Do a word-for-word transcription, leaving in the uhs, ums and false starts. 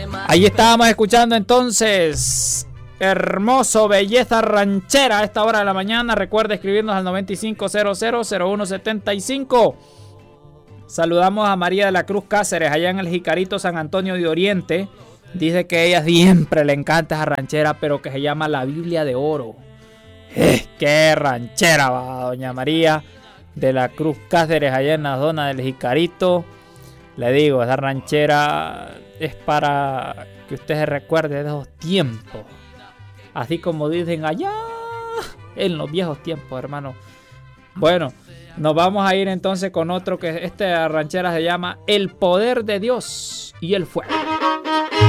Ahí estábamos escuchando entonces Hermoso, Belleza Ranchera a esta hora de la mañana. Recuerda escribirnos al noventa y cinco cero cero cero uno setenta y cinco. Saludamos a María de la Cruz Cáceres, allá en el Jicarito San Antonio de Oriente. Dice que a ella siempre le encanta esa ranchera, pero que se llama La Biblia de Oro. Eh, ¡Qué ranchera va, doña María de la Cruz Cáceres, allá en la zona del Jicarito! Le digo, esa ranchera es para que usted se recuerde de esos tiempos. Así como dicen allá en los viejos tiempos, hermano. Bueno, nos vamos a ir entonces con otro que esta ranchera se llama El Poder de Dios y el Fuego.